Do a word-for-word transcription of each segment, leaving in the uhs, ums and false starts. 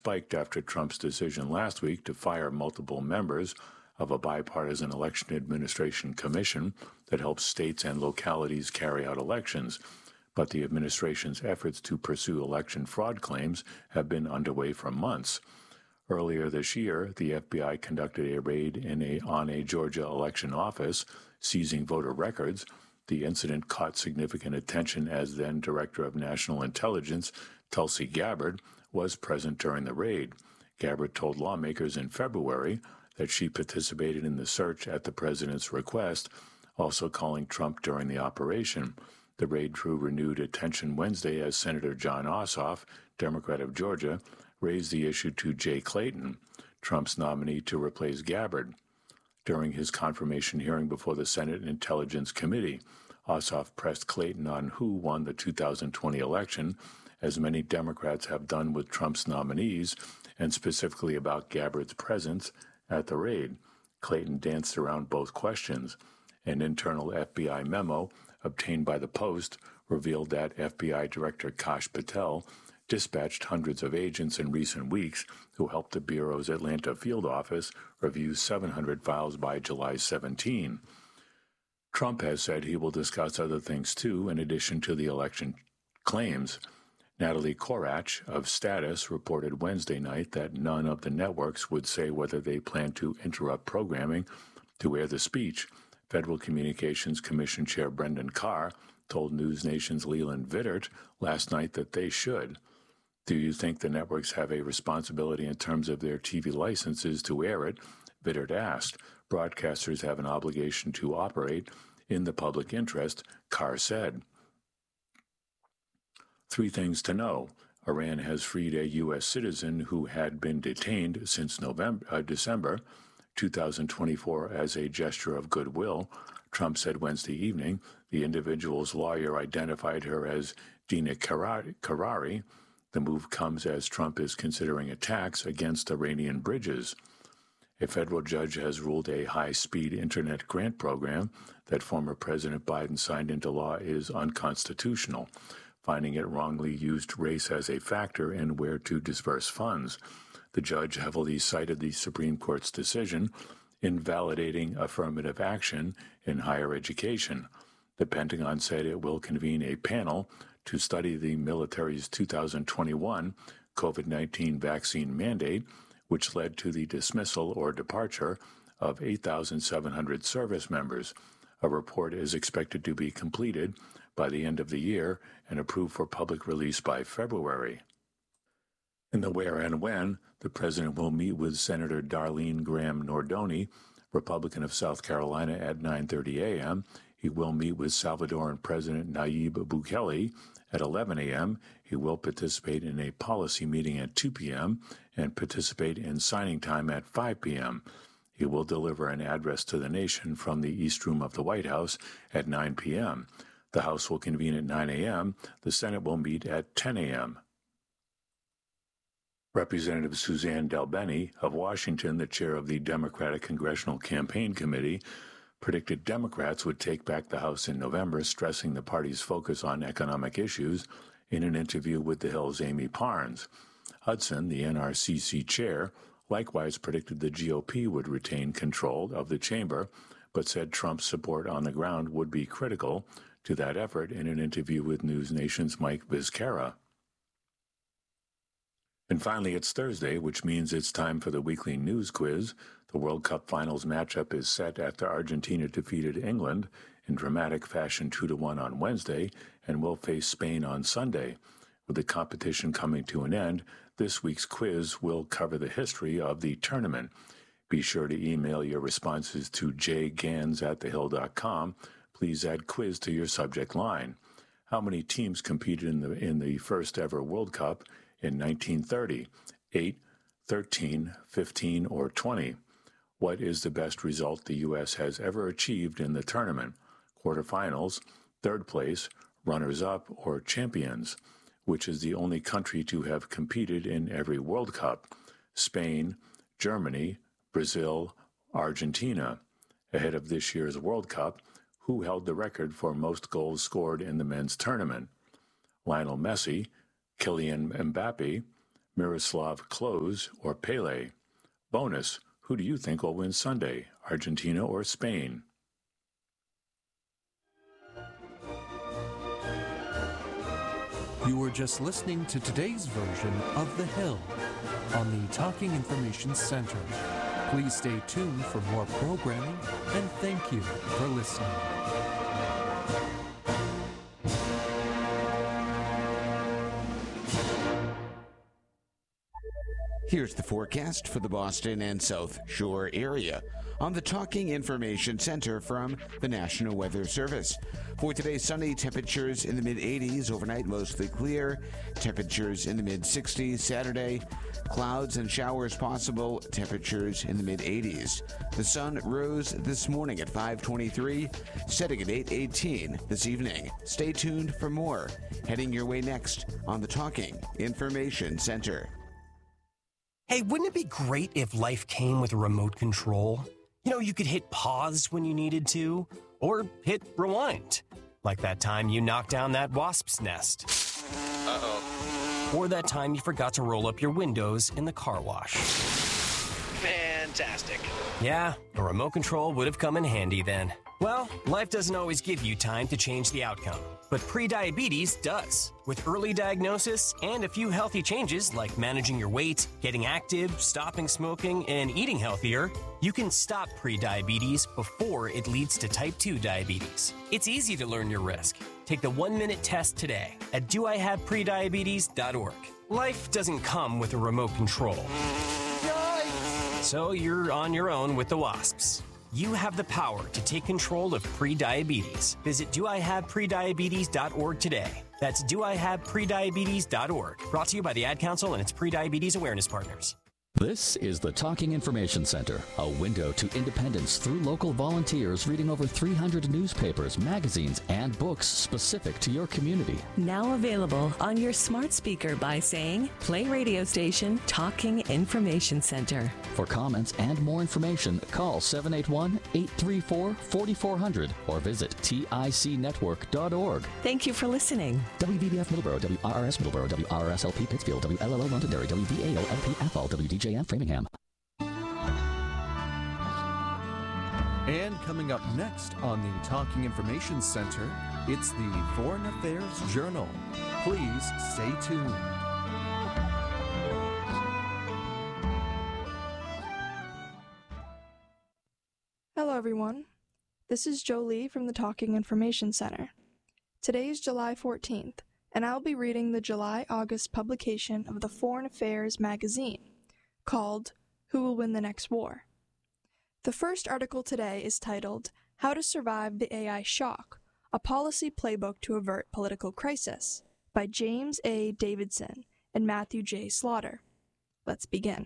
spiked after Trump's decision last week to fire multiple members of a bipartisan election administration commission that helps states and localities carry out elections. But the administration's efforts to pursue election fraud claims have been underway for months. Earlier this year, the F B I conducted a raid in a, on a Georgia election office, seizing voter records. The incident caught significant attention as then Director of National Intelligence, Tulsi Gabbard, was present during the raid. Gabbard told lawmakers in February that she participated in the search at the president's request, also calling Trump during the operation. The raid drew renewed attention Wednesday as Senator Jon Ossoff, Democrat of Georgia, raised the issue to Jay Clayton, Trump's nominee to replace Gabbard. During his confirmation hearing before the Senate Intelligence Committee, Ossoff pressed Clayton on who won the two thousand twenty election, as many Democrats have done with Trump's nominees, and specifically about Gabbard's presence at the raid. Clayton danced around both questions. An internal F B I memo obtained by the Post revealed that F B I Director Kash Patel dispatched hundreds of agents in recent weeks who helped the Bureau's Atlanta field office review seven hundred files by July seventeenth. Trump has said he will discuss other things too, in addition to the election claims. Natalie Korach of Status reported Wednesday night that none of the networks would say whether they plan to interrupt programming to air the speech. Federal Communications Commission Chair Brendan Carr told News Nation's Leland Vittert last night that they should. Do you think the networks have a responsibility in terms of their T V licenses to air it? Vittert asked. Broadcasters have an obligation to operate in the public interest, Carr said. Three things to know. Iran has freed a U S citizen who had been detained since November, uh, December two thousand twenty-four as a gesture of goodwill. Trump said Wednesday evening the individual's lawyer identified her as Dina Karari. The move comes as Trump is considering attacks against Iranian bridges. A federal judge has ruled a high-speed internet grant program that former President Biden signed into law is unconstitutional, finding it wrongly used race as a factor in where to disperse funds. The judge heavily cited the Supreme Court's decision invalidating affirmative action in higher education. The Pentagon said it will convene a panel to study the military's two thousand twenty-one COVID nineteen vaccine mandate, which led to the dismissal or departure of eight thousand seven hundred service members. A report is expected to be completed by the end of the year and approved for public release by February. In the where and when, the president will meet with Senator Darlene Graham Nordoni, Republican of South Carolina, at nine thirty a.m. He will meet with Salvadoran President Nayib Bukele at eleven a.m. He will participate in a policy meeting at two p.m. and participate in signing time at five p.m. He will deliver an address to the nation from the East Room of the White House at nine p.m. The House will convene at nine a.m. The Senate will meet at ten a.m. Representative Suzanne DelBene of Washington, the chair of the Democratic Congressional Campaign Committee, predicted Democrats would take back the House in November, stressing the party's focus on economic issues in an interview with The Hill's Amy Parnes. Hudson, the N R C C chair, likewise predicted the G O P would retain control of the chamber, but said Trump's support on the ground would be critical to that effort in an interview with News Nation's Mike Vizcarra. And finally, it's Thursday, which means it's time for the weekly news quiz. The World Cup Finals matchup is set after Argentina defeated England in dramatic fashion two to one on Wednesday and will face Spain on Sunday. With the competition coming to an end, this week's quiz will cover the history of the tournament. Be sure to email your responses to j gans at the hill dot com. Please add quiz to your subject line. How many teams competed in the in the first ever World Cup in nineteen thirty? eight, thirteen, fifteen, or twenty? What is the best result the U S has ever achieved in the tournament? Quarterfinals, third place, runners-up, or champions? Which is the only country to have competed in every World Cup? Spain, Germany, Brazil, Argentina. Ahead of this year's World Cup, who held the record for most goals scored in the men's tournament? Lionel Messi, Kylian Mbappe, Miroslav Klose or Pele? Bonus, who do you think will win Sunday, Argentina or Spain? You were just listening to today's version of The Hill on the Talking Information Center. Please stay tuned for more programming, and thank you for listening. Here's the forecast for the Boston and South Shore area on the Talking Information Center from the National Weather Service. For today, sunny, temperatures in the mid-eighties, overnight mostly clear, temperatures in the mid-sixties. Saturday, clouds and showers possible, temperatures in the mid-eighties. The sun rose this morning at five twenty-three, setting at eight eighteen this evening. Stay tuned for more. Heading your way next on the Talking Information Center. Hey, wouldn't it be great if life came with a remote control? You know, you could hit pause when you needed to, or hit rewind. Like that time you knocked down that wasp's nest. Uh-oh. Or that time you forgot to roll up your windows in the car wash. Fantastic. Yeah, a remote control would have come in handy then. Well, life doesn't always give you time to change the outcome, but prediabetes does. With early diagnosis and a few healthy changes like managing your weight, getting active, stopping smoking, and eating healthier, you can stop prediabetes before it leads to type two diabetes. It's easy to learn your risk. Take the one-minute test today at do I have prediabetes dot org. Life doesn't come with a remote control. Yikes! So you're on your own with the wasps. You have the power to take control of prediabetes. Visit do I have prediabetes dot org today. That's do I have prediabetes dot org. Brought to you by the Ad Council and its prediabetes awareness partners. This is the Talking Information Center, a window to independence through local volunteers reading over three hundred newspapers, magazines, and books specific to your community. Now available on your smart speaker by saying, play radio station Talking Information Center. For comments and more information, call seven eight one, eight three four, four four zero zero or visit tic network dot org. Thank you for listening. W V B F Middleborough, W R R S Middleborough, W R R S L P Pittsfield, W L L O Londonderry, W V A O L P Athol, W D J M Framingham. And coming up next on the Talking Information Center, it's the Foreign Affairs Journal. Please stay tuned. Hello everyone, this is Jolie from the Talking Information Center. Today is July fourteenth, and I'll be reading the July-August publication of the Foreign Affairs magazine, called Who Will Win the Next War? The first article today is titled, How to Survive the A I Shock, a Policy Playbook to Avert Political Crisis, by James A. Davidson and Matthew J. Slaughter. Let's begin.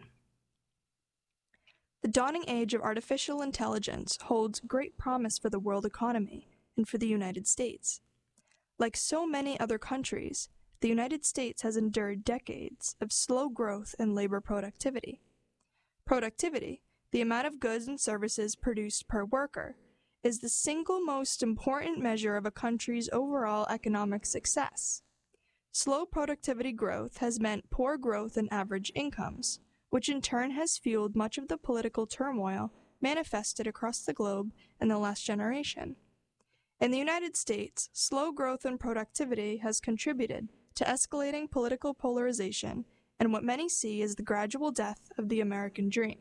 The dawning age of artificial intelligence holds great promise for the world economy and for the United States. Like so many other countries, the United States has endured decades of slow growth in labor productivity. Productivity, the amount of goods and services produced per worker, is the single most important measure of a country's overall economic success. Slow productivity growth has meant poor growth in average incomes, which in turn has fueled much of the political turmoil manifested across the globe in the last generation. In the United States, slow growth in productivity has contributed to escalating political polarization and what many see as the gradual death of the American dream.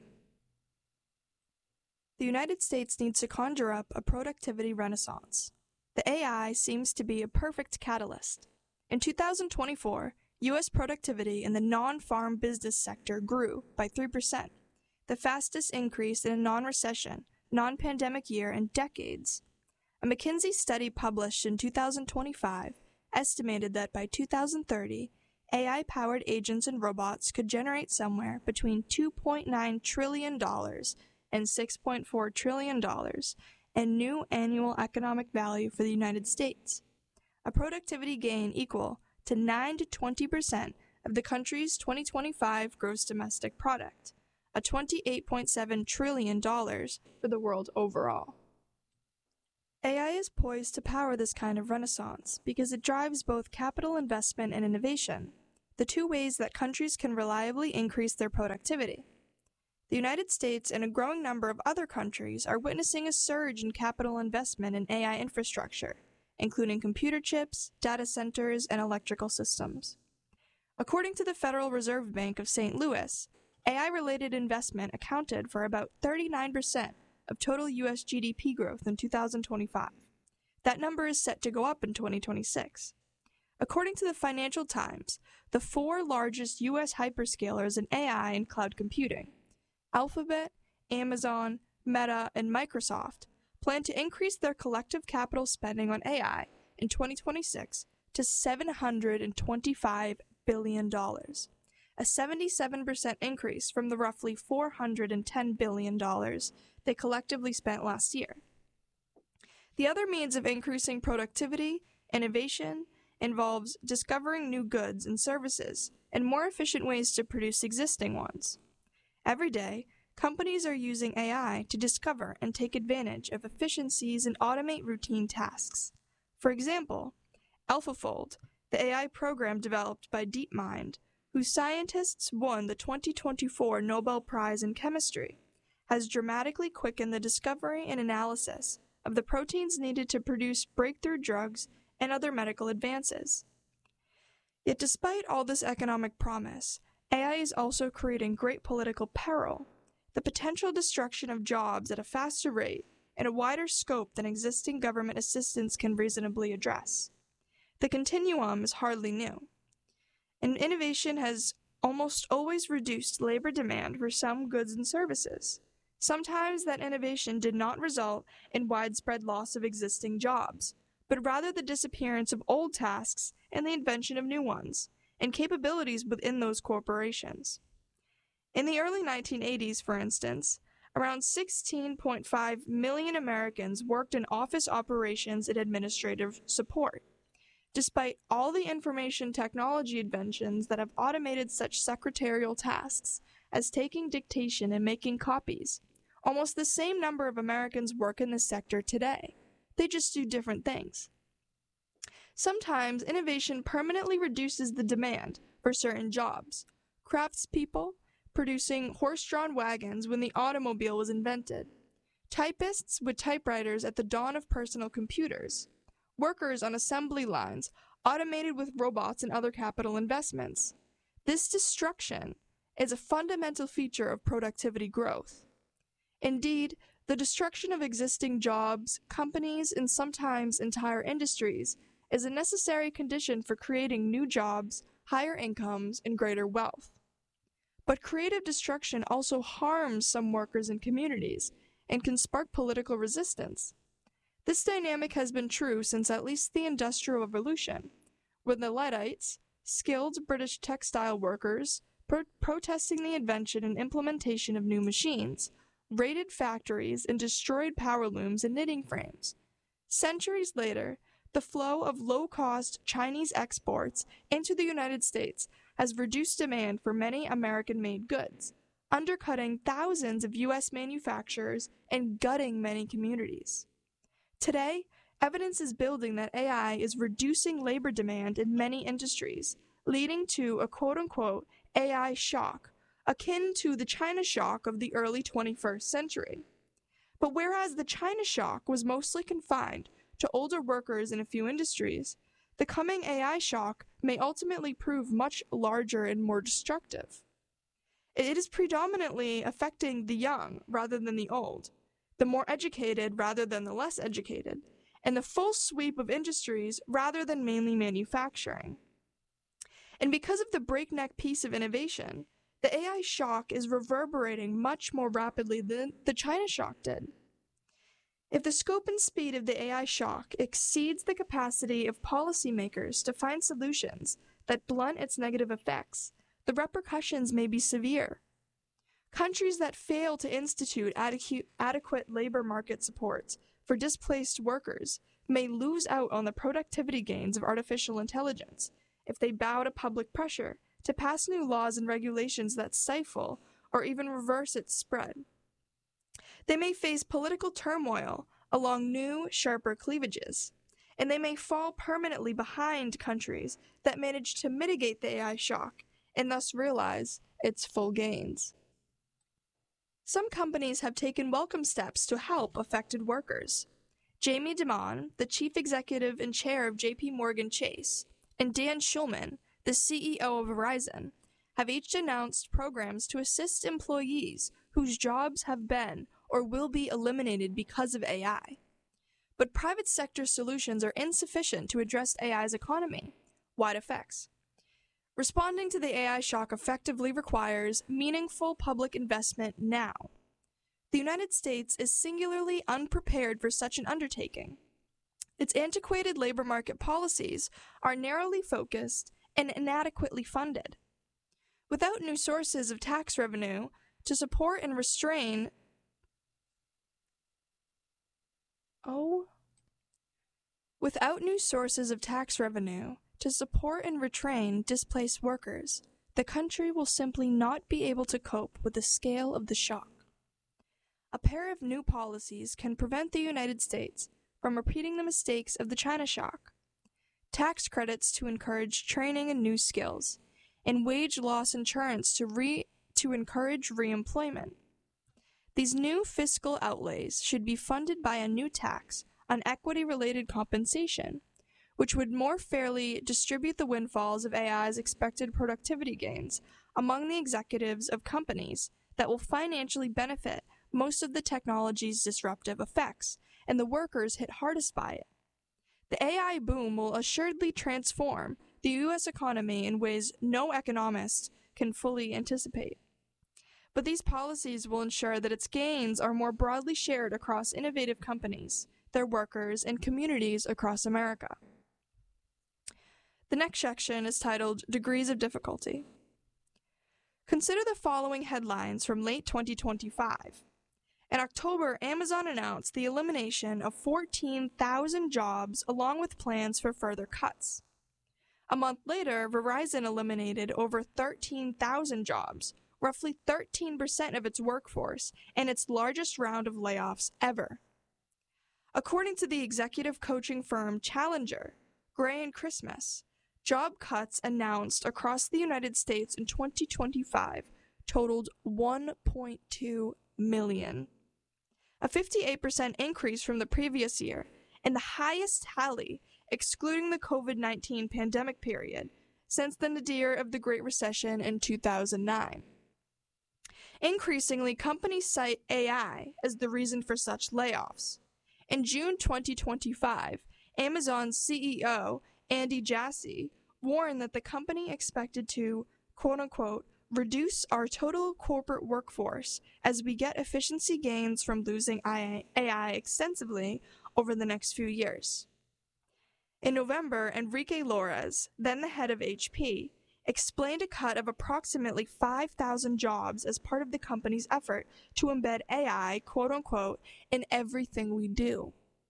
The United States needs to conjure up a productivity renaissance. The A I seems to be a perfect catalyst. In two thousand twenty-four, U S productivity in the non-farm business sector grew by three percent, the fastest increase in a non-recession, non-pandemic year in decades. A McKinsey study published in two thousand twenty-five estimated that by two thousand thirty, A I-powered agents and robots could generate somewhere between two point nine trillion dollars and six point four trillion dollars in new annual economic value for the United States, a productivity gain equal to nine to twenty percent of the country's twenty twenty-five gross domestic product, a twenty-eight point seven trillion dollars for the world overall. A I is poised to power this kind of renaissance because it drives both capital investment and innovation, the two ways that countries can reliably increase their productivity. The United States and a growing number of other countries are witnessing a surge in capital investment in A I infrastructure, including computer chips, data centers, and electrical systems. According to the Federal Reserve Bank of Saint Louis, A I-related investment accounted for about thirty-nine percent of total U S G D P growth in two thousand twenty-five. That number is set to go up in twenty twenty-six. According to the Financial Times, the four largest U S hyperscalers in A I and cloud computing, Alphabet, Amazon, Meta, and Microsoft, plan to increase their collective capital spending on A I in twenty twenty-six to seven hundred twenty-five billion dollars, a seventy-seven percent increase from the roughly four hundred ten billion dollars they collectively spent last year. The other means of increasing productivity, innovation, involves discovering new goods and services and more efficient ways to produce existing ones. Every day, companies are using A I to discover and take advantage of efficiencies and automate routine tasks. For example, AlphaFold, the A I program developed by DeepMind, whose scientists won the twenty twenty-four Nobel Prize in Chemistry, has dramatically quickened the discovery and analysis of the proteins needed to produce breakthrough drugs and other medical advances. Yet despite all this economic promise, A I is also creating great political peril, the potential destruction of jobs at a faster rate and a wider scope than existing government assistance can reasonably address. The continuum is hardly new, and innovation has almost always reduced labor demand for some goods and services. Sometimes that innovation did not result in widespread loss of existing jobs, but rather the disappearance of old tasks and the invention of new ones, and capabilities within those corporations. In the early nineteen eighties, for instance, around sixteen point five million Americans worked in office operations and administrative support. Despite all the information technology inventions that have automated such secretarial tasks as taking dictation and making copies, almost the same number of Americans work in this sector today. They just do different things. Sometimes innovation permanently reduces the demand for certain jobs. Craftspeople, producing horse-drawn wagons when the automobile was invented. Typists with typewriters at the dawn of personal computers. Workers on assembly lines, automated with robots and other capital investments. This destruction is a fundamental feature of productivity growth. Indeed, the destruction of existing jobs, companies, and sometimes entire industries is a necessary condition for creating new jobs, higher incomes, and greater wealth. But creative destruction also harms some workers and communities and can spark political resistance. This dynamic has been true since at least the Industrial Revolution, when the Luddites, skilled British textile workers, pro- protesting the invention and implementation of new machines, raided factories and destroyed power looms and knitting frames. Centuries later, the flow of low-cost Chinese exports into the United States has reduced demand for many American-made goods, undercutting thousands of U S manufacturers and gutting many communities. Today, evidence is building that A I is reducing labor demand in many industries, leading to a quote-unquote A I shock, akin to the China shock of the early twenty-first century. But whereas the China shock was mostly confined to older workers in a few industries, the coming A I shock may ultimately prove much larger and more destructive. It is predominantly affecting the young rather than the old, the more educated rather than the less educated, and the full sweep of industries rather than mainly manufacturing. And because of the breakneck pace of innovation, the A I shock is reverberating much more rapidly than the China shock did. If the scope and speed of the A I shock exceeds the capacity of policymakers to find solutions that blunt its negative effects, the repercussions may be severe. Countries that fail to institute adequate, adequate labor market supports for displaced workers may lose out on the productivity gains of artificial intelligence if they bow to public pressure to pass new laws and regulations that stifle or even reverse its spread. They may face political turmoil along new, sharper cleavages, and they may fall permanently behind countries that manage to mitigate the A I shock and thus realize its full gains. Some companies have taken welcome steps to help affected workers. Jamie Dimon, the chief executive and chair of J P Morgan Chase, and Dan Schulman, the C E O of Verizon, have each announced programs to assist employees whose jobs have been or will be eliminated because of A I. But private sector solutions are insufficient to address A I's economy-wide effects. Responding to the A I shock effectively requires meaningful public investment now. The United States is singularly unprepared for such an undertaking. Its antiquated labor market policies are narrowly focused and inadequately funded. Without new sources of tax revenue to support and restrain Oh. Without new sources of tax revenue to support and retrain displaced workers, the country will simply not be able to cope with the scale of the shock. A pair of new policies can prevent the United States from repeating the mistakes of the China shock. Tax credits to encourage training in new skills, and wage loss insurance to re- to encourage reemployment. These new fiscal outlays should be funded by a new tax on equity-related compensation, which would more fairly distribute the windfalls of A I's expected productivity gains among the executives of companies that will financially benefit most of the technology's disruptive effects, and the workers hit hardest by it. The A I boom will assuredly transform the U S economy in ways no economist can fully anticipate. But these policies will ensure that its gains are more broadly shared across innovative companies, their workers, and communities across America. The next section is titled Degrees of Difficulty. Consider the following headlines from late twenty twenty-five. In October, Amazon announced the elimination of fourteen thousand jobs along with plans for further cuts. A month later, Verizon eliminated over thirteen thousand jobs, roughly thirteen percent of its workforce, and its largest round of layoffs ever. According to the executive coaching firm Challenger, Gray and Christmas, job cuts announced across the United States in twenty twenty-five totaled one point two million, a fifty-eight percent increase from the previous year, and the highest tally, excluding the COVID nineteen pandemic period, since the nadir of the Great Recession in two thousand nine. Increasingly, companies cite A I as the reason for such layoffs. In June twenty twenty-five, Amazon's C E O, Andy Jassy, warned that the company expected to, quote-unquote, reduce our total corporate workforce as we get efficiency gains from losing A I extensively over the next few years. In November, Enrique Lores, then the head of H P, explained a cut of approximately five thousand jobs as part of the company's effort to embed A I, quote-unquote, in everything we do.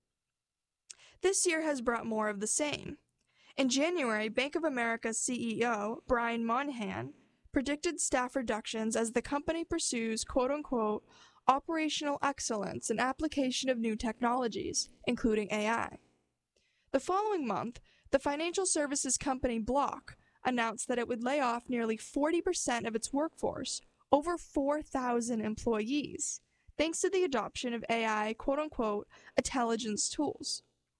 This year has brought more of the same. In January, Bank of America's C E O, Brian Moynihan, predicted staff reductions as the company pursues, quote-unquote, operational excellence and application of new technologies, including A I. The following month, the financial services company Block announced that it would lay off nearly forty percent of its workforce, over four thousand employees, thanks to the adoption of A I, quote-unquote, intelligence tools.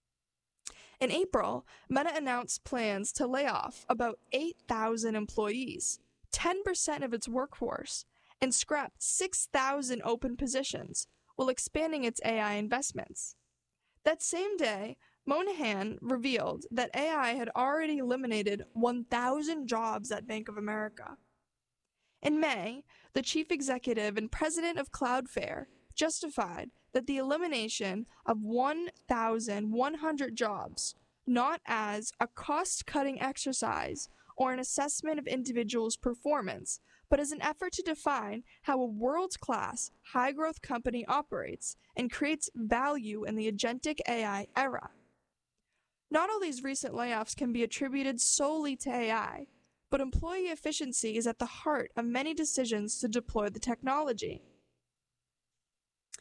In April, Meta announced plans to lay off about eight thousand employees, ten percent of its workforce, and scrap six thousand open positions while expanding its A I investments. That same day, Moynihan revealed that A I had already eliminated one thousand jobs at Bank of America. In May, the chief executive and president of Cloudflare justified that the elimination of one thousand one hundred jobs, not as a cost-cutting exercise or an assessment of individuals' performance, but as an effort to define how a world-class, high-growth company operates and creates value in the agentic A I era. Not all these recent layoffs can be attributed solely to A I, but employee efficiency is at the heart of many decisions to deploy the technology.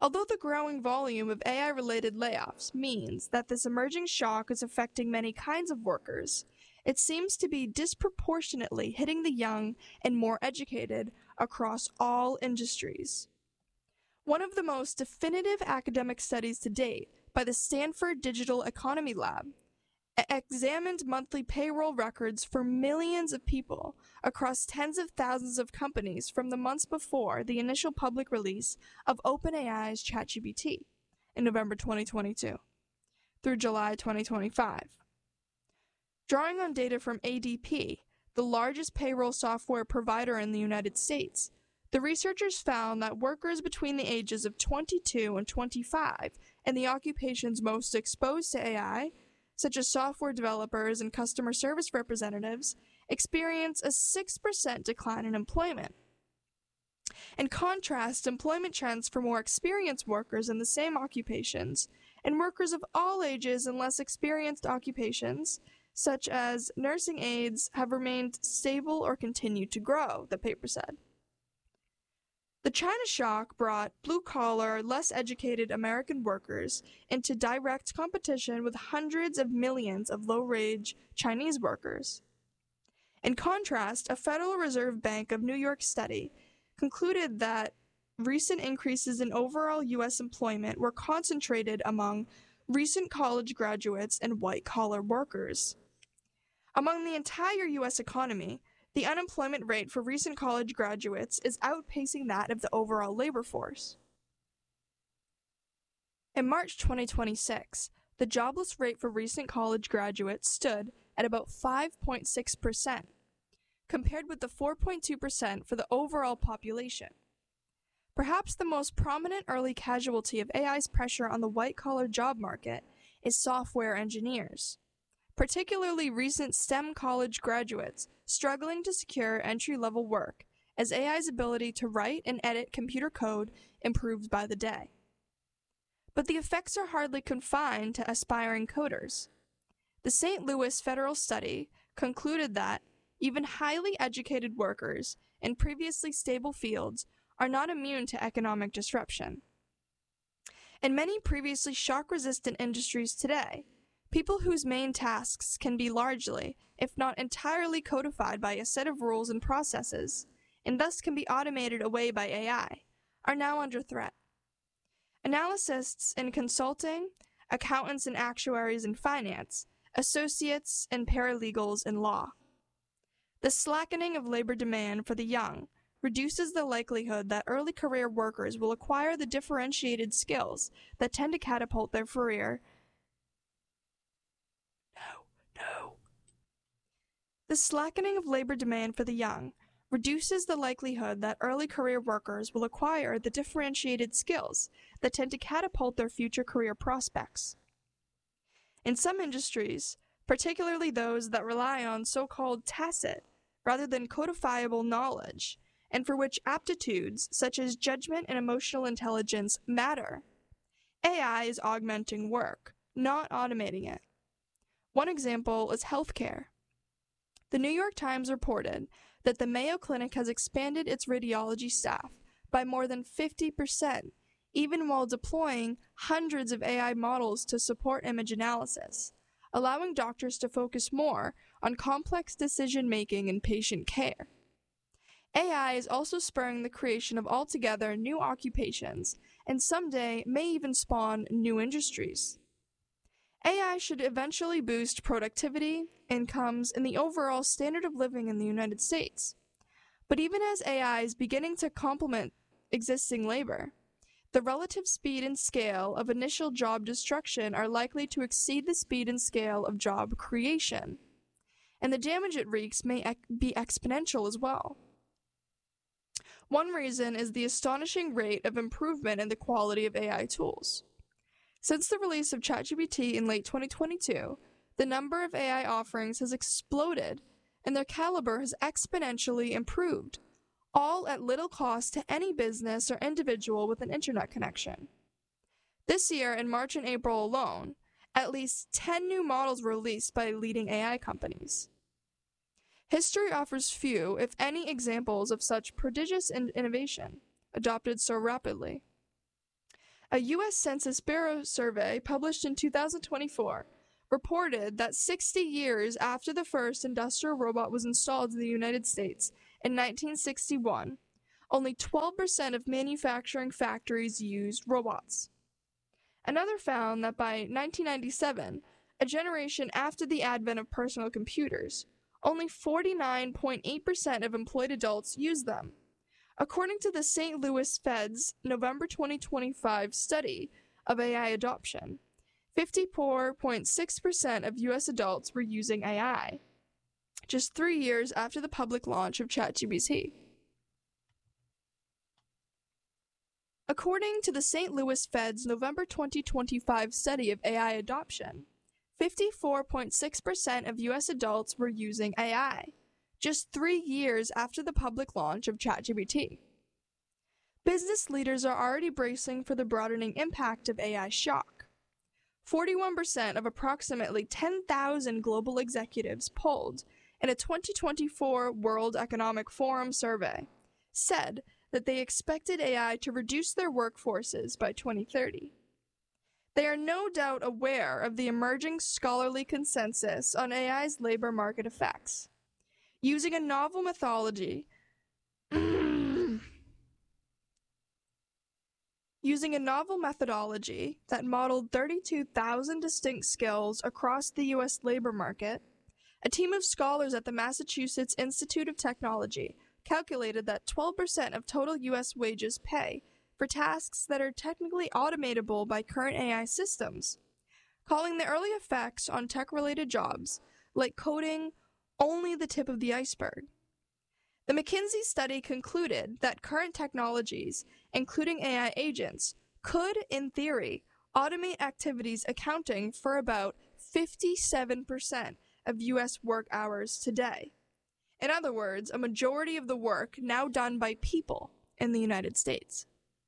Although the growing volume of A I-related layoffs means that this emerging shock is affecting many kinds of workers, it seems to be disproportionately hitting the young and more educated across all industries. One of the most definitive academic studies to date by the Stanford Digital Economy Lab examined monthly payroll records for millions of people across tens of thousands of companies from the months before the initial public release of OpenAI's ChatGPT in November twenty twenty-two through July twenty twenty-five. Drawing on data from A D P, the largest payroll software provider in the United States, the researchers found that workers between the ages of twenty-two and twenty-five in the occupations most exposed to A I, such as software developers and customer service representatives, experience a six percent decline in employment. In contrast, employment trends for more experienced workers in the same occupations and workers of all ages in less experienced occupations, such as nursing aides, have remained stable or continued to grow, the paper said. The China shock brought blue-collar, less educated American workers into direct competition with hundreds of millions of low-wage Chinese workers. In contrast, a Federal Reserve Bank of New York study concluded that recent increases in overall U S employment were concentrated among recent college graduates and white-collar workers. Among the entire U S economy, the unemployment rate for recent college graduates is outpacing that of the overall labor force. In March twenty twenty-six, the jobless rate for recent college graduates stood at about five point six percent, compared with the four point two percent for the overall population. Perhaps the most prominent early casualty of A I's pressure on the white-collar job market is software engineers, particularly recent STEM college graduates struggling to secure entry-level work as A I's ability to write and edit computer code improves by the day. But the effects are hardly confined to aspiring coders. The Saint Louis Federal Study concluded that even highly educated workers in previously stable fields are not immune to economic disruption. In many previously shock-resistant industries today, people whose main tasks can be largely, if not entirely codified by a set of rules and processes, and thus can be automated away by A I, are now under threat. Analysts in consulting, accountants and actuaries in finance, associates and paralegals in law. The slackening of labor demand for the young reduces the likelihood that early career workers will acquire the differentiated skills that tend to catapult their career. No, no. The slackening of labor demand for the young reduces the likelihood that early career workers will acquire the differentiated skills that tend to catapult their future career prospects. In some industries, particularly those that rely on so-called tacit rather than codifiable knowledge, and for which aptitudes such as judgment and emotional intelligence matter, A I is augmenting work, not automating it. One example is healthcare. The New York Times reported that the Mayo Clinic has expanded its radiology staff by more than fifty percent, even while deploying hundreds of A I models to support image analysis, allowing doctors to focus more on complex decision-making and patient care. A I is also spurring the creation of altogether new occupations, and someday may even spawn new industries. A I should eventually boost productivity, incomes, and the overall standard of living in the United States. But even as A I is beginning to complement existing labor, the relative speed and scale of initial job destruction are likely to exceed the speed and scale of job creation, and the damage it wreaks may ec- be exponential as well. One reason is the astonishing rate of improvement in the quality of A I tools. Since the release of ChatGPT in late twenty twenty-two, the number of A I offerings has exploded, and their caliber has exponentially improved, all at little cost to any business or individual with an internet connection. This year, in March and April alone, at least ten new models were released by leading A I companies. History offers few, if any, examples of such prodigious in- innovation, adopted so rapidly. A U S Census Bureau survey published in two thousand twenty-four reported that sixty years after the first industrial robot was installed in the United States in nineteen sixty-one, only twelve percent of manufacturing factories used robots. Another found that by nineteen ninety-seven, a generation after the advent of personal computers, only forty-nine point eight percent of employed adults used them. According to the Saint Louis Fed's November twenty twenty-five study of A I adoption, fifty-four point six percent of U S adults were using A I, just three years after the public launch of ChatGPT. According to the Saint Louis Fed's November twenty twenty-five study of A I adoption, fifty-four point six percent of U S adults were using A I, just three years after the public launch of ChatGPT. Business leaders are already bracing for the broadening impact of A I shock. forty-one percent of approximately ten thousand global executives polled in a twenty twenty-four World Economic Forum survey said that they expected A I to reduce their workforces by twenty thirty. They are no doubt aware of the emerging scholarly consensus on A I's labor market effects. Using a novel methodology, using a novel methodology that modeled thirty-two thousand distinct skills across the U S labor market, a team of scholars at the Massachusetts Institute of Technology calculated that twelve percent of total U S wages pay for tasks that are technically automatable by current A I systems, calling the early effects on tech-related jobs, like coding, only the tip of the iceberg. The McKinsey study concluded that current technologies, including A I agents, could, in theory, automate activities accounting for about fifty-seven percent of U S work hours today. In other words, a majority of the work now done by people in the United States.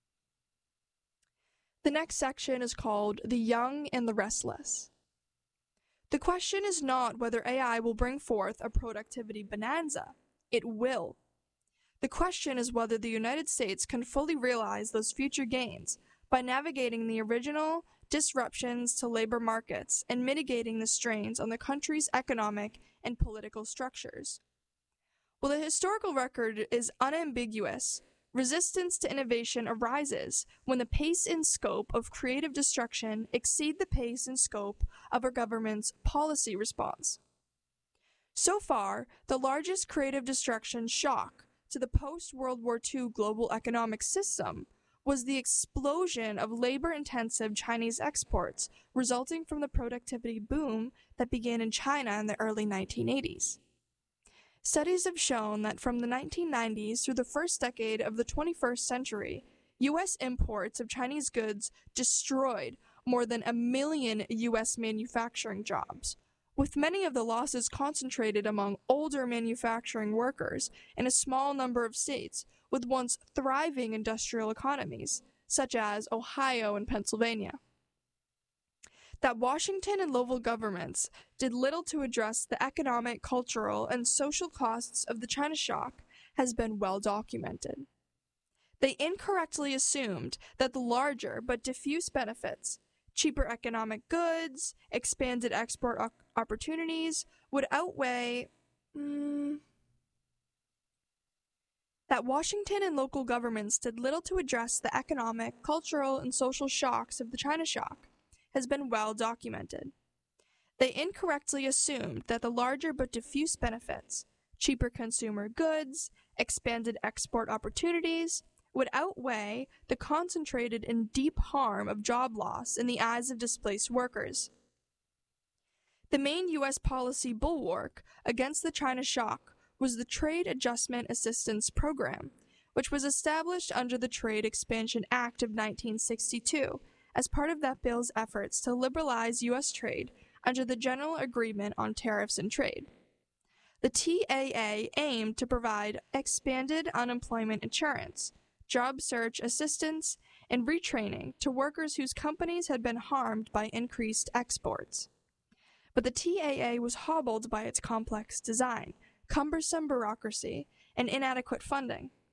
The next section is called The Young and the Restless. The question is not whether A I will bring forth a productivity bonanza. It will. The question is whether the United States can fully realize those future gains by navigating the original disruptions to labor markets and mitigating the strains on the country's economic and political structures. While the historical record is unambiguous, resistance to innovation arises when the pace and scope of creative destruction exceed the pace and scope of our government's policy response. So far, the largest creative destruction shock to the post-World War Two global economic system was the explosion of labor-intensive Chinese exports resulting from the productivity boom that began in China in the early nineteen eighties. Studies have shown that from the nineteen nineties through the first decade of the twenty-first century, U S imports of Chinese goods destroyed more than a million U S manufacturing jobs, with many of the losses concentrated among older manufacturing workers in a small number of states with once thriving industrial economies, such as Ohio and Pennsylvania. That Washington and local governments did little to address the economic, cultural, and social costs of the China shock has been well documented. They incorrectly assumed that the larger but diffuse benefits, cheaper economic goods, expanded export o- opportunities, would outweigh... Mm, that Washington and local governments did little to address the economic, cultural, and social shocks of the China shock has been well documented. They incorrectly assumed that the larger but diffuse benefits, cheaper consumer goods, expanded export opportunities, would outweigh the concentrated and deep harm of job loss in the eyes of displaced workers. The main U S policy bulwark against the China shock was the Trade Adjustment Assistance Program, which was established under the Trade Expansion Act of nineteen sixty-two as part of that bill's efforts to liberalize U S trade under the General Agreement on Tariffs and Trade. The T A A aimed to provide expanded unemployment insurance, job search assistance, and retraining to workers whose companies had been harmed by increased exports. But the T A A was hobbled by its complex design, cumbersome bureaucracy, and inadequate funding.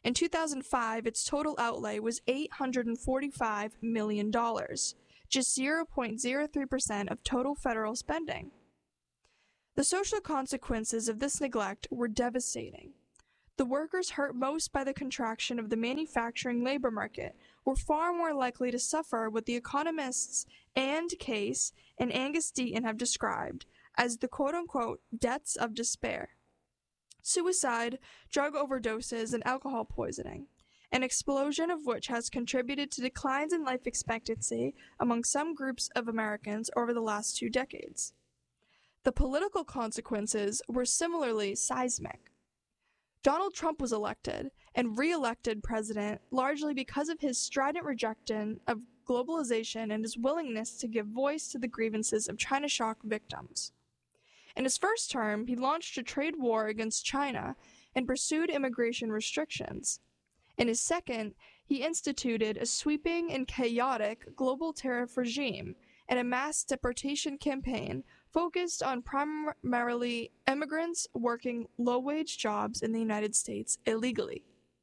In two thousand five, its total outlay was eight hundred forty-five million dollars, just zero point zero three percent of total federal spending. The social consequences of this neglect were devastating. The workers hurt most by the contraction of the manufacturing labor market were far more likely to suffer what the economists Anne Case and Angus Deaton have described as the quote-unquote deaths of despair. Suicide, drug overdoses, and alcohol poisoning, an explosion of which has contributed to declines in life expectancy among some groups of Americans over the last two decades. The political consequences were similarly seismic. Donald Trump was elected and re-elected president largely because of his strident rejection of globalization and his willingness to give voice to the grievances of China shock victims. In his first term, he launched a trade war against China and pursued immigration restrictions. In his second, he instituted a sweeping and chaotic global tariff regime and a mass deportation campaign focused on primarily immigrants working low-wage jobs in the United States illegally.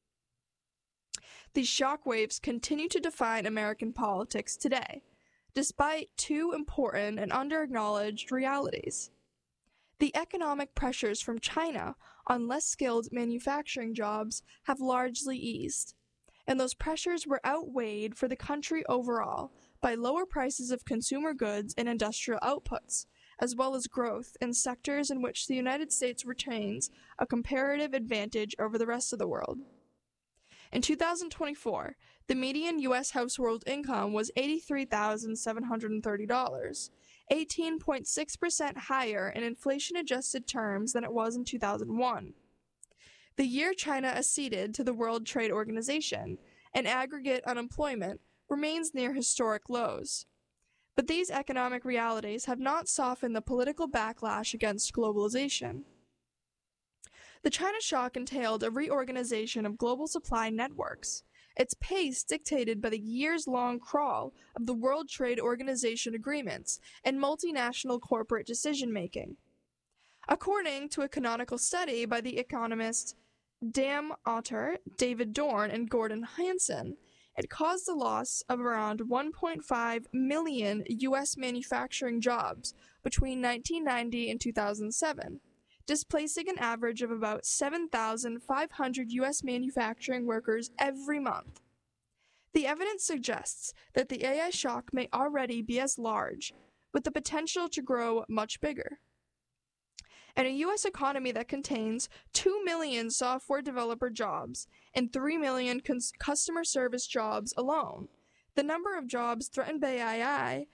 These shockwaves continue to define American politics today, despite two important and under-acknowledged realities. The economic pressures from China on less skilled manufacturing jobs have largely eased, and those pressures were outweighed for the country overall by lower prices of consumer goods and industrial outputs, as well as growth in sectors in which the United States retains a comparative advantage over the rest of the world. In two thousand twenty-four, the median U S household income was eighty-three thousand seven hundred thirty dollars, eighteen point six percent higher in inflation-adjusted terms than it was in two thousand one. The year China acceded to the World Trade Organization, and aggregate unemployment remains near historic lows. But these economic realities have not softened the political backlash against globalization. The China shock entailed a reorganization of global supply networks, its pace dictated by the years-long crawl of the World Trade Organization agreements and multinational corporate decision-making. According to a canonical study by the economists Dan Otter, David Dorn, and Gordon Hanson, it caused the loss of around one point five million U S manufacturing jobs between nineteen ninety and two thousand seven, displacing an average of about seven thousand five hundred U S manufacturing workers every month. The evidence suggests that the A I shock may already be as large, with the potential to grow much bigger. In a U S economy that contains two million software developer jobs and three million cons- customer service jobs alone, the number of jobs threatened by A I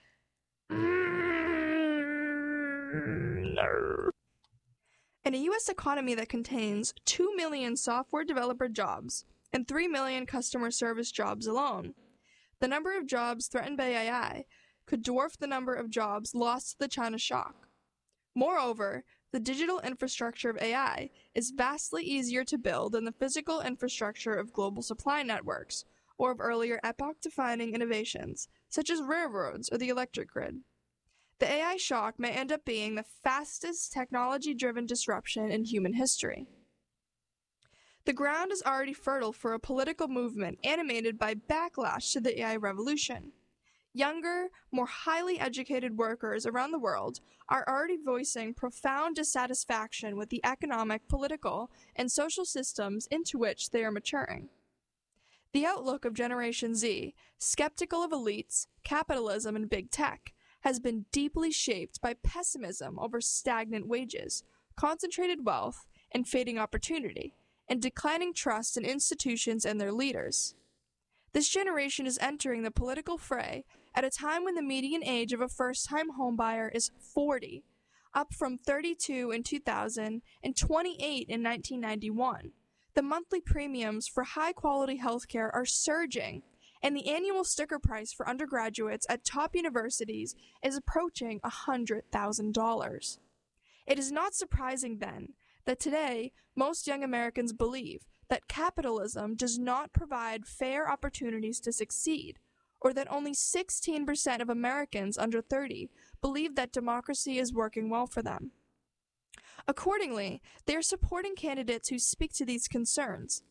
In a U S economy that contains two million software developer jobs and three million customer service jobs alone, the number of jobs threatened by A I could dwarf the number of jobs lost to the China shock. Moreover, the digital infrastructure of A I is vastly easier to build than the physical infrastructure of global supply networks or of earlier epoch-defining innovations, such as railroads or the electric grid. The A I shock may end up being the fastest technology-driven disruption in human history. The ground is already fertile for a political movement animated by backlash to the A I revolution. Younger, more highly educated workers around the world are already voicing profound dissatisfaction with the economic, political, and social systems into which they are maturing. The outlook of Generation Z, skeptical of elites, capitalism, and big tech, has been deeply shaped by pessimism over stagnant wages, concentrated wealth, and fading opportunity, and declining trust in institutions and their leaders. This generation is entering the political fray at a time when the median age of a first-time homebuyer is forty, up from thirty-two in two thousand and twenty-eight in nineteen ninety-one. The monthly premiums for high-quality healthcare are surging, and the annual sticker price for undergraduates at top universities is approaching one hundred thousand dollars. It is not surprising, then, that today most young Americans believe that capitalism does not provide fair opportunities to succeed, or that only sixteen percent of Americans under thirty believe that democracy is working well for them. Accordingly, they are supporting candidates who speak to these concerns.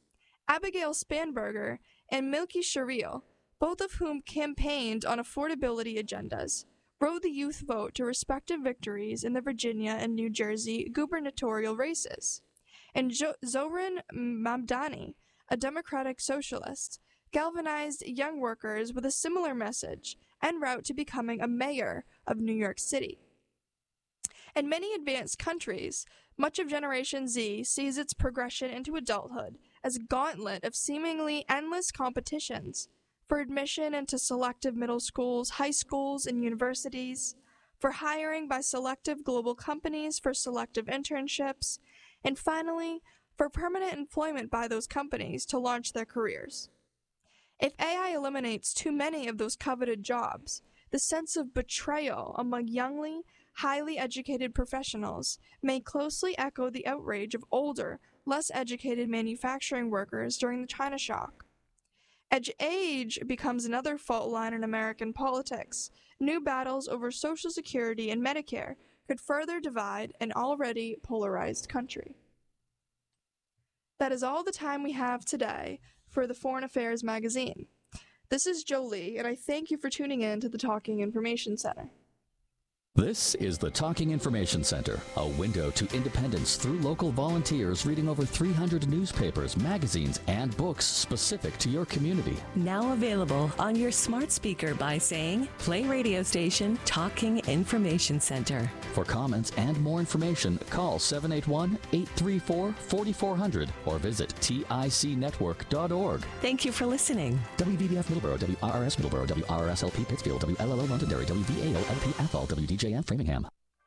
Abigail Spanberger and Milky Sherrill, both of whom campaigned on affordability agendas, rode the youth vote to respective victories in the Virginia and New Jersey gubernatorial races. And jo- Zohran Mamdani, a Democratic socialist, galvanized young workers with a similar message en route to becoming a mayor of New York City. In many advanced countries, much of Generation Z sees its progression into adulthood as a gauntlet of seemingly endless competitions for admission into selective middle schools, high schools, and universities, for hiring by selective global companies for selective internships, and finally, for permanent employment by those companies to launch their careers. If A I eliminates too many of those coveted jobs, the sense of betrayal among youngly, highly educated professionals may closely echo the outrage of older, less educated manufacturing workers during the China shock. As age becomes another fault line in American politics, new battles over Social Security and Medicare could further divide an already polarized country. That is all the time we have today for the Foreign Affairs magazine. This is Jolie, and I thank you for tuning in to the Talking Information Center. This is the Talking Information Center, a window to independence through local volunteers reading over three hundred newspapers, magazines, and books specific to your community. Now available on your smart speaker by saying, play radio station Talking Information Center. For comments and more information, call seven eight one, eight three four, four four zero zero or visit tic network dot org. Thank you for listening. W V B F Middleborough, W R R S Middleborough, W R R S L P Pittsfield, W L L O Londonderry, W V A O L P Athol, W D J M Framingham.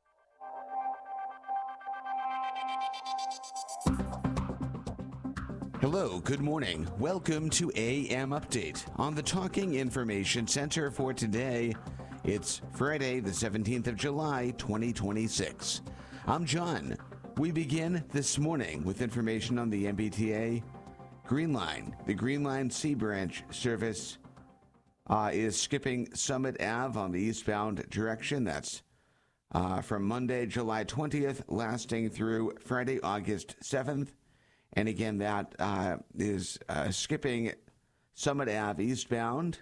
Hello, good morning. Welcome to A M Update on the Talking Information Center for today. It's Friday, the seventeenth of July, twenty twenty-six. I'm John. We begin this morning with information on the M B T A Green Line. The Green Line C Branch service uh, is skipping Summit Avenue on the eastbound direction. That's uh, from Monday, July twentieth, lasting through Friday, August seventh. And again, that uh, is uh, skipping Summit Avenue eastbound.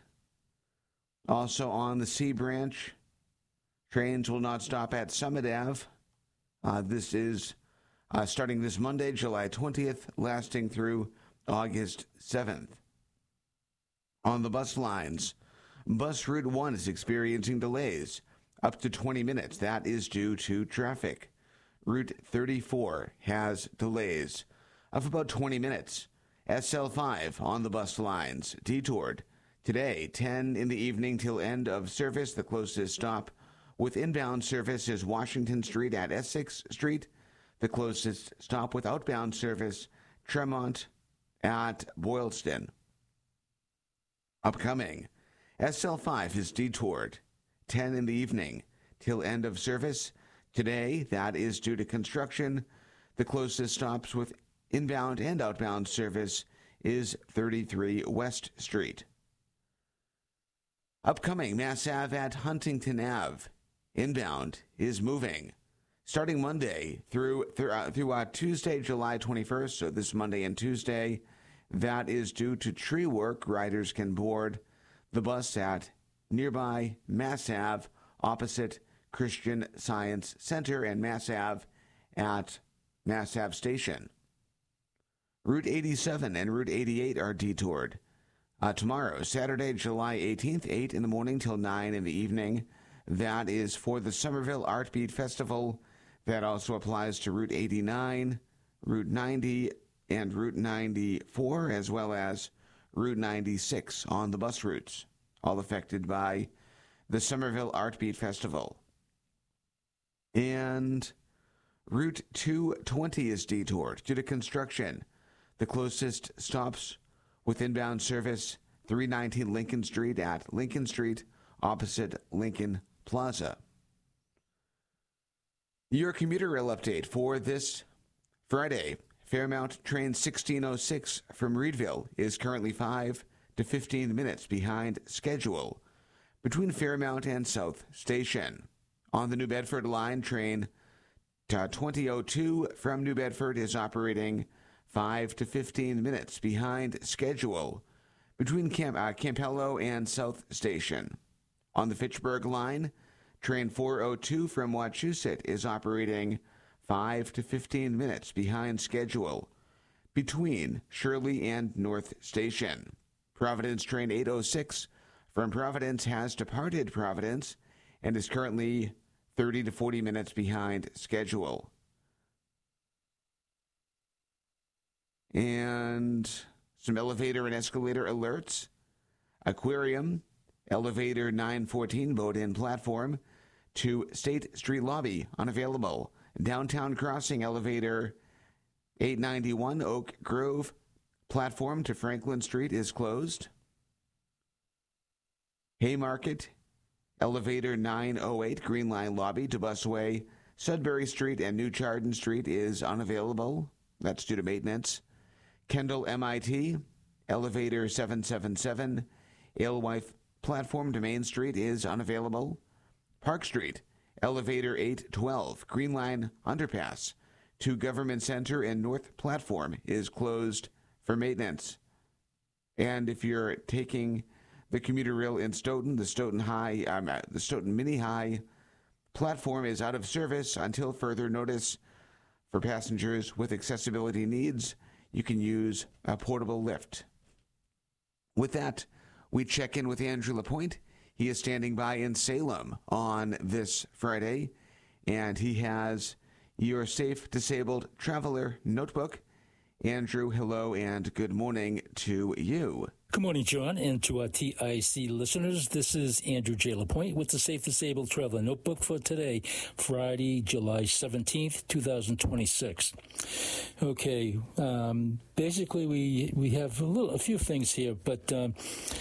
Also on the C Branch, trains will not stop at Summit Avenue. Uh, this is uh, starting this Monday, July twentieth, lasting through August seventh. On the bus lines, Bus Route one is experiencing delays up to twenty minutes. That is due to traffic. Route thirty-four has delays of about twenty minutes. S L five on the bus lines, detoured. Today, ten in the evening till end of service. The closest stop with inbound service is Washington Street at Essex Street. The closest stop with outbound service, Tremont at Boylston. Upcoming, S L five is detoured. ten in the evening till end of service. Today, that is due to construction. The closest stops with inbound and outbound service is thirty-three West Street. Upcoming, Mass Ave at Huntington Ave. Inbound is moving. Starting Monday through through, uh, through uh, Tuesday, July twenty-first, so this Monday and Tuesday, that is due to tree work. Riders can board the bus at nearby Mass Ave, opposite Christian Science Center, and Mass Ave at Mass Ave Station. Route eighty-seven and Route eighty-eight are detoured. Uh, tomorrow, Saturday, July eighteenth, eight in the morning till nine in the evening. That is for the Somerville Art Beat Festival. That also applies to Route eighty-nine, Route ninety, and Route ninety-four, as well as Route ninety-six on the bus routes, all affected by the Somerville Art Beat Festival. And Route two twenty is detoured due to construction. The closest stops with inbound service, three nineteen Lincoln Street at Lincoln Street, opposite Lincoln Plaza. Your commuter rail update for this Friday. Fairmount train sixteen oh six from Reedville is currently five to fifteen minutes behind schedule between Fairmount and South Station. On the New Bedford line, train twenty oh two from New Bedford is operating five to fifteen minutes behind schedule between Camp, uh, Campello and South Station. On the Fitchburg line, train four oh two from Wachusett is operating five to fifteen minutes behind schedule between Shirley and North Station. Providence train eight oh six from Providence has departed Providence and is currently thirty to forty minutes behind schedule. And some elevator and escalator alerts. Aquarium, elevator nine fourteen boat in platform to State Street lobby, unavailable. Downtown crossing elevator eight ninety-one Oak Grove platform to Franklin Street is closed. Haymarket, elevator nine oh eight Green Line lobby to Busway, Sudbury Street and New Chardon Street is unavailable. That's due to maintenance. Kendall M I T, elevator seven seventy-seven, Alewife platform to Main Street is unavailable. Park Street, elevator eight twelve, Green Line underpass to Government Center and North Platform is closed for maintenance. And if you're taking the commuter rail in Stoughton, the Stoughton High, um, the Stoughton Mini High platform is out of service until further notice. For passengers with accessibility needs, you can use a portable lift. With that, we check in with Andrew Lapointe. He is standing by in Salem on this Friday, and he has your Safe Disabled Traveler Notebook. Andrew, hello, and good morning to you. Good morning, John, and to our T I C listeners. This is Andrew J. Lapointe with the Safe Disabled Traveler Notebook for today, Friday, July seventeenth, twenty twenty-six. Okay, um, basically we we have a, little, a few things here, but um,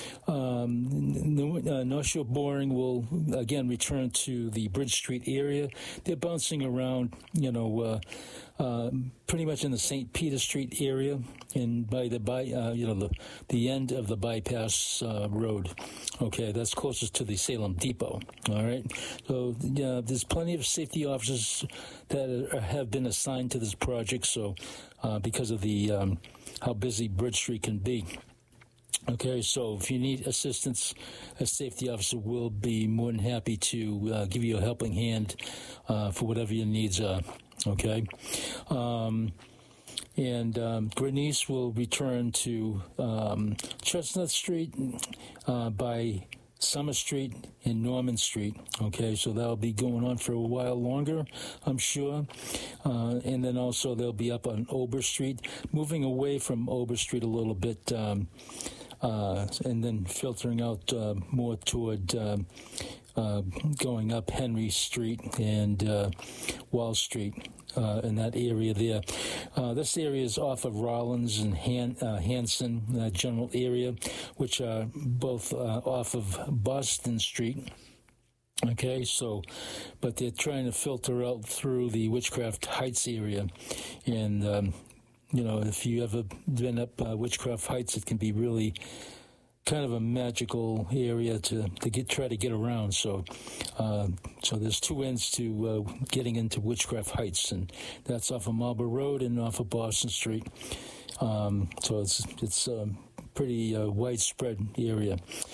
um, uh, North Shore Boring will again return to the Bridge Street area. They're bouncing around, you know, uh, uh, pretty much in the Saint Peter Street area, and by the by, uh, you know, the the end of the bypass uh, road. Okay, that's closest to the Salem Depot. All right, so uh, there's plenty of safety officers that are, have been assigned to this project. So, uh, because of the um, how busy Bridge Street can be. Okay, so if you need assistance, a safety officer will be more than happy to uh, give you a helping hand uh, for whatever your needs are. Okay. Um, And um, Grenice will return to um, Chestnut Street uh, by Summer Street and Norman Street. Okay, so that'll be going on for a while longer, I'm sure. Uh, and then also they'll be up on Ober Street, moving away from Ober Street a little bit, um, uh, and then filtering out uh, more toward uh, uh, going up Henry Street and uh, Wall Street. Uh, in that area there. Uh, this area is off of Rollins and Han, uh, Hanson uh, general area, which are both uh, off of Boston Street. Okay, so, but they're trying to filter out through the Witchcraft Heights area. And, um, you know, if you ever been up uh, Witchcraft Heights, it can be really kind of a magical area to, to get try to get around. So uh, so there's two ends to uh, getting into Witchcraft Heights, and that's off of Marlborough Road and off of Boston Street. Um, so it's it's a pretty uh, widespread area.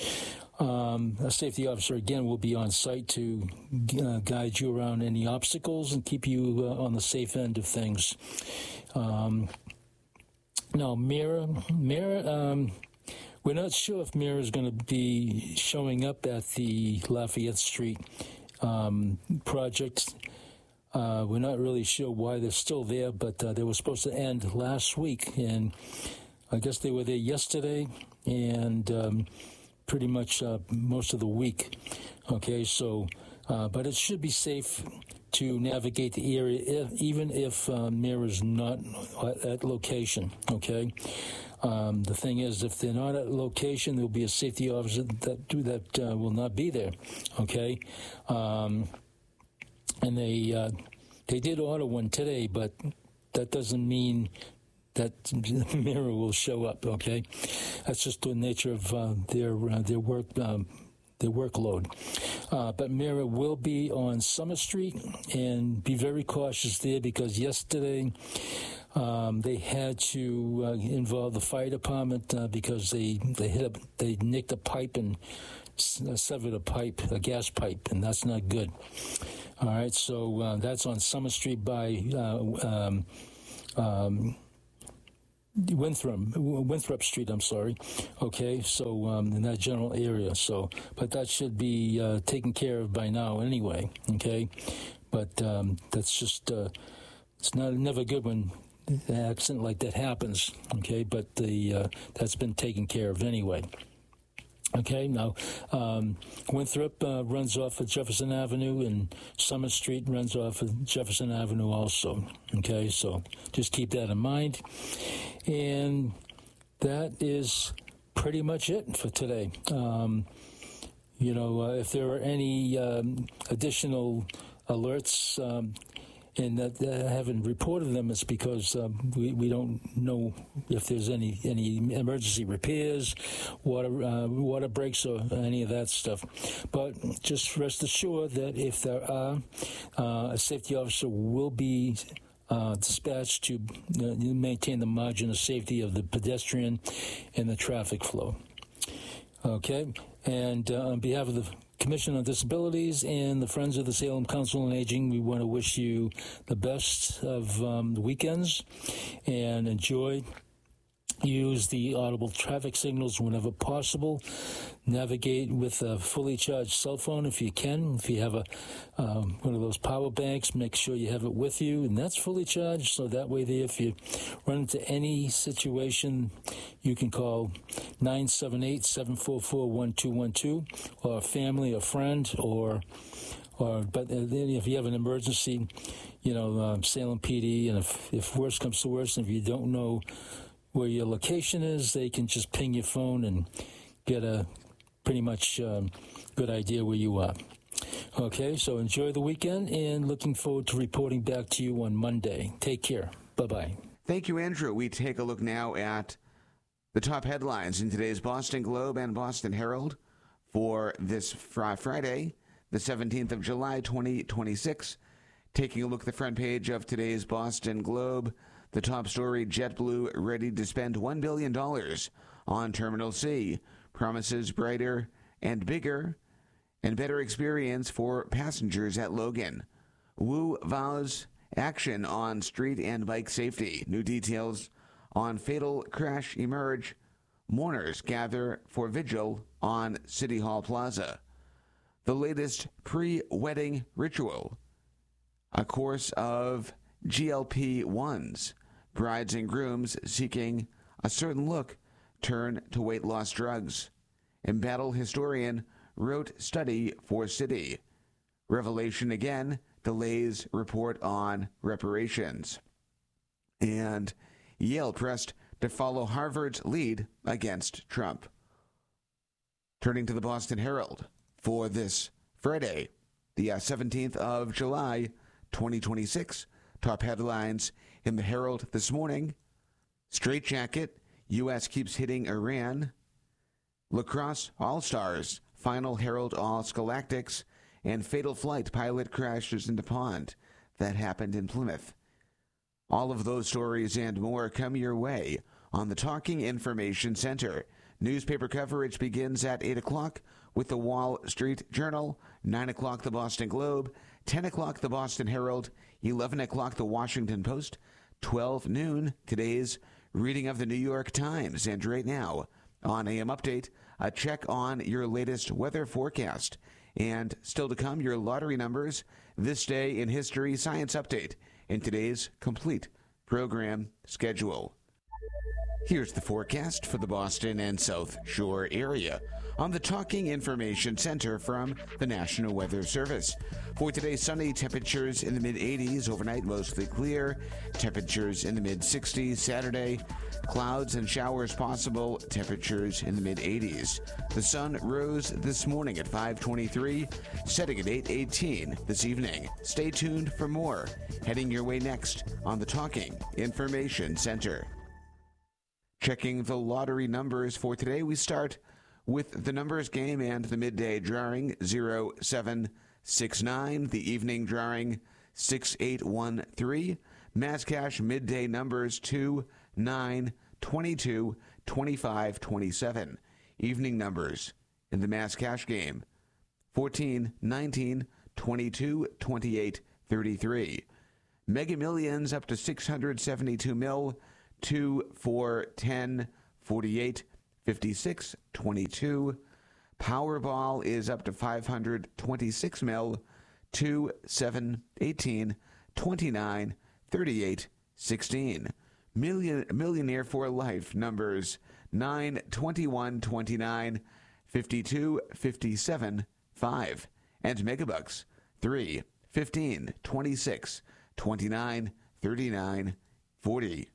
Um, a safety officer, again, will be on site to uh, guide you around any obstacles and keep you uh, on the safe end of things. Um, now, Mira, Mira, um, we're not sure if Mira is going to be showing up at the Lafayette Street um, project. Uh, we're not really sure why they're still there, but uh, they were supposed to end last week, and I guess they were there yesterday and um, pretty much uh, most of the week. Okay, so, uh, but it should be safe to navigate the area, if, even if uh, Mira's not at location. Okay. Um, the thing is, if they're not at location, there'll be a safety officer that do that uh, will not be there. Okay, um, and they uh, they did order one today, but that doesn't mean that Mira will show up. Okay, that's just the nature of uh, their uh, their work. Um, their workload. Uh, but Mira will be on Summer Street, and be very cautious there, because yesterday Um, they had to uh, involve the fire department uh, because they they hit a, they nicked a pipe and s- severed a pipe, a gas pipe, and that's not good. All right, so uh, that's on Summer Street by uh, um, um, Winthrop, Winthrop Street. I'm sorry. Okay, so um, in that general area. So, but that should be uh, taken care of by now anyway. Okay, but um, that's just uh, it's not never good when an accident like that happens, okay, but the uh, that's been taken care of anyway. Okay, now um, Winthrop uh, runs off of Jefferson Avenue, and Summer Street runs off of Jefferson Avenue also. Okay, so just keep that in mind. And that is pretty much it for today. Um, you know, uh, if there are any um, additional alerts, um, and that uh, haven't reported them, it's because um, we, we don't know if there's any any emergency repairs, water uh, water breaks, or any of that stuff. But just rest assured that if there are, uh, a safety officer will be uh, dispatched to uh, maintain the margin of safety of the pedestrian and the traffic flow. Okay, and uh, on behalf of the Commission on Disabilities and the Friends of the Salem Council on Aging, we want to wish you the best of um, the weekends and enjoy. Use the audible traffic signals whenever possible. Navigate with a fully charged cell phone if you can. If you have a um, one of those power banks, make sure you have it with you, and that's fully charged. So that way, there, if you run into any situation, you can call nine seven eight, seven four four, one two one two, or a family, a friend, or or but then if you have an emergency, you know, um, Salem P D, and if if worse comes to worse, and if you don't know where your location is, they can just ping your phone and get a pretty much um, good idea where you are. Okay, so enjoy the weekend, and looking forward to reporting back to you on Monday. Take care. Bye-bye. Thank you, Andrew. We take a look now at the top headlines in today's Boston Globe and Boston Herald for this fr- Friday, the seventeenth of July, twenty twenty-six. Taking a look at the front page of today's Boston Globe, the top story, JetBlue ready to spend one billion dollars on Terminal C. Promises brighter and bigger and better experience for passengers at Logan. Wu vows action on street and bike safety. New details on fatal crash emerge. Mourners gather for vigil on City Hall Plaza. The latest pre-wedding ritual. A course of G L P ones. Brides and grooms seeking a certain look turn to weight loss drugs. Embattled historian wrote study for city. Revelation again delays report on reparations. And Yale pressed to follow Harvard's lead against Trump. Turning to the Boston Herald for this Friday, the uh, seventeenth of July, twenty twenty-six. Top headlines in the Herald this morning. Straitjacket, U S keeps hitting Iran. Lacrosse All-Stars, final Herald All-Scholastic's, and fatal flight, pilot crashes into pond. That happened in Plymouth. All of those stories and more come your way on the Talking Information Center. Newspaper coverage begins at eight o'clock with the Wall Street Journal, nine o'clock the Boston Globe, ten o'clock the Boston Herald, eleven o'clock the Washington Post, twelve noon today's reading of the New York Times. And right now on A M Update, a check on your latest weather forecast. And still to come, your lottery numbers, this day in history, science update, in today's complete program schedule. Here's the forecast for the Boston and South Shore area on the Talking Information Center from the National Weather Service. For today, sunny, temperatures in the mid-eighties, overnight mostly clear, temperatures in the mid-sixties. Saturday, clouds and showers possible, temperatures in the mid-eighties. The sun rose this morning at five twenty-three, setting at eight eighteen this evening. Stay tuned for more, heading your way next on the Talking Information Center. Checking the lottery numbers for today, we start with the numbers game and the midday drawing zero seven six nine, the evening drawing six eight one three, Mass Cash midday numbers two, nine, twenty-two, twenty-five, twenty-seven. Evening numbers in the Mass Cash game fourteen, nineteen, twenty-two, twenty-eight, thirty-three. Mega Millions up to six hundred seventy-two mil, two, four, ten, forty-eight, fifty-six, twenty-two. Powerball is up to five hundred twenty-six mil, two, seven, eighteen, twenty-nine, thirty-eight, sixteen. Million, Millionaire for Life numbers nine, twenty-one, twenty-nine, fifty-two, fifty-seven, five. And Megabucks three, fifteen, twenty-six, twenty-nine, thirty-nine, forty.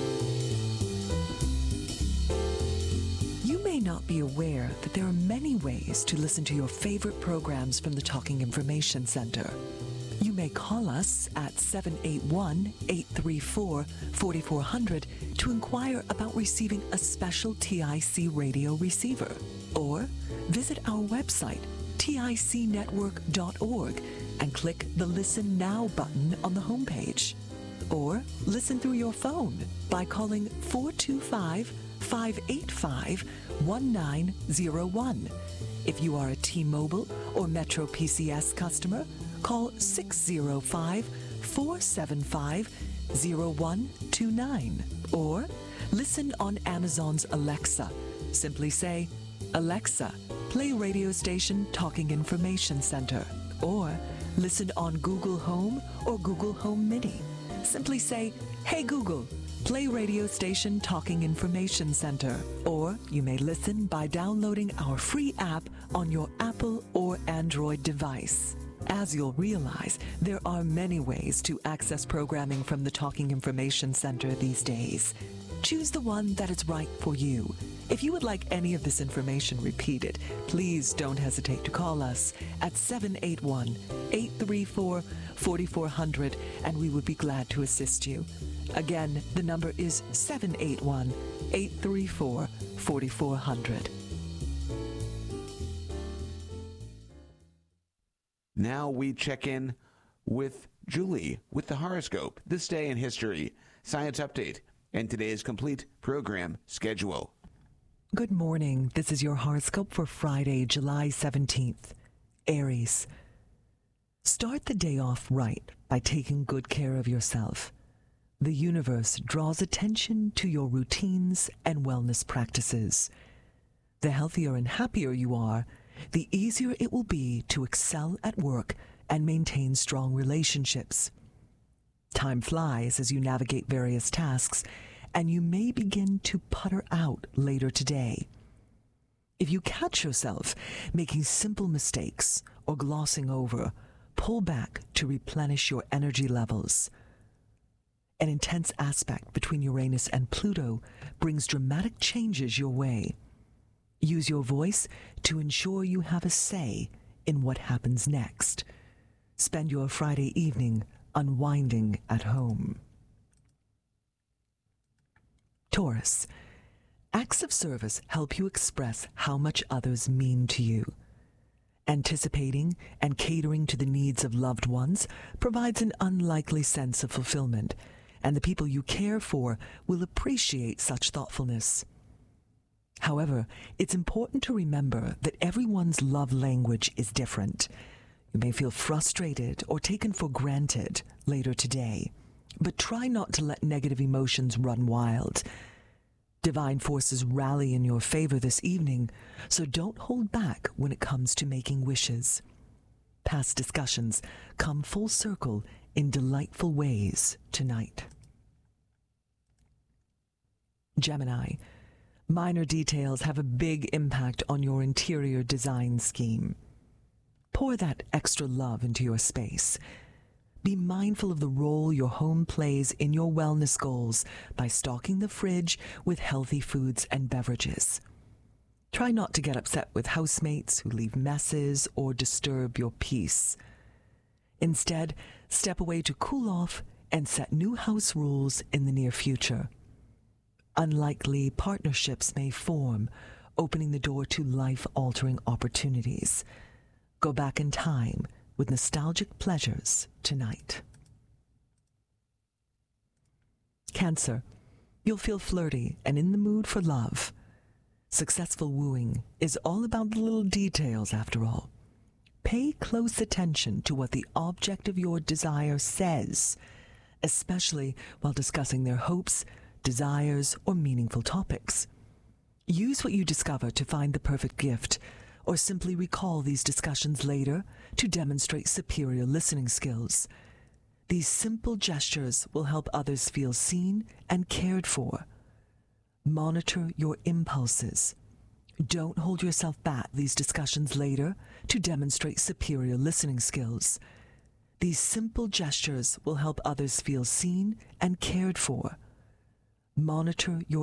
You may not be aware that there are many ways to listen to your favorite programs from the Talking Information Center. You may call us at seven eight one, eight three four, four four zero zero to inquire about receiving a special T I C radio receiver, or visit our website, tic network dot org, and click the Listen Now button on the homepage. Or listen through your phone by calling four two five, five eight five, one nine zero one. If you are a T-Mobile or Metro P C S customer, call six zero five, four seven five, zero one two nine. Or listen on Amazon's Alexa. Simply say, Alexa, play radio station Talking Information Center. Or listen on Google Home or Google Home Mini. Simply say, Hey Google, play radio station Talking Information Center. Or you may listen by downloading our free app on your Apple or Android device. As you'll realize, there are many ways to access programming from the Talking Information Center these days. Choose the one that is right for you. If you would like any of this information repeated, please don't hesitate to call us at seven eight one, eight three four, four four zero zero, and we would be glad to assist you. Again, the number is seven eight one, eight three four, four four zero zero. Now we check in with Julie with the horoscope, this day in history, science update, and today's complete program schedule. Good morning. This is your horoscope for Friday, July seventeenth. Aries. Start the day off right by taking good care of yourself. The universe draws attention to your routines and wellness practices. The healthier and happier you are, the easier it will be to excel at work and maintain strong relationships. Time flies as you navigate various tasks, and you may begin to putter out later today. If you catch yourself making simple mistakes or glossing over, pull back to replenish your energy levels. An intense aspect between Uranus and Pluto brings dramatic changes your way. Use your voice to ensure you have a say in what happens next. Spend your Friday evening unwinding at home. Taurus. Acts of service help you express how much others mean to you. Anticipating and catering to the needs of loved ones provides an unlikely sense of fulfillment, and the people you care for will appreciate such thoughtfulness. However, it's important to remember that everyone's love language is different. You may feel frustrated or taken for granted later today, but try not to let negative emotions run wild. Divine forces rally in your favor this evening, so don't hold back when it comes to making wishes. Past discussions come full circle in delightful ways tonight. Gemini. Minor details have a big impact on your interior design scheme. Pour that extra love into your space. Be mindful of the role your home plays in your wellness goals by stocking the fridge with healthy foods and beverages. Try not to get upset with housemates who leave messes or disturb your peace. Instead, step away to cool off and set new house rules in the near future. Unlikely partnerships may form, opening the door to life-altering opportunities. Go back in time with nostalgic pleasures tonight. Cancer. You'll feel flirty and in the mood for love. Successful wooing is all about the little details, after all. Pay close attention to what the object of your desire says, especially while discussing their hopes, desires, or meaningful topics. Use what you discover to find the perfect gift, or simply recall these discussions later to demonstrate superior listening skills. These simple gestures will help others feel seen and cared for. Monitor your impulses. Don't hold yourself back these discussions later to demonstrate superior listening skills. These simple gestures will help others feel seen and cared for. Monitor your